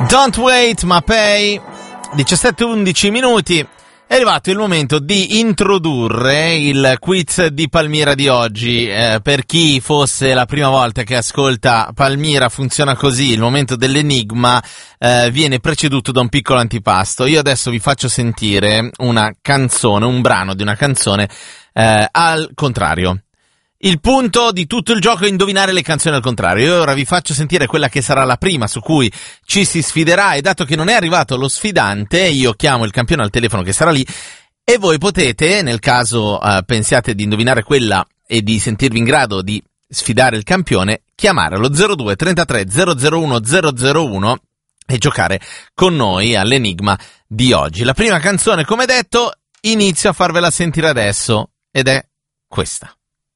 Don't Wait Ma Pay, 17:11 minuti. È arrivato il momento di introdurre il quiz di Palmira di oggi. Per chi fosse la prima volta che ascolta Palmira funziona così: il momento dell'enigma viene preceduto da un piccolo antipasto. Io adesso vi faccio sentire una canzone, un brano di una canzone al contrario. Il punto di tutto il gioco è indovinare le canzoni al contrario. Io ora vi faccio sentire quella che sarà la prima su cui ci si sfiderà, e dato che non è arrivato lo sfidante, io chiamo il campione al telefono che sarà lì e voi potete, nel caso pensiate di indovinare quella e di sentirvi in grado di sfidare il campione, chiamare allo 02 33 001 001 e giocare con noi all'enigma di oggi. La prima canzone, come detto, inizio a farvela sentire adesso ed è questa.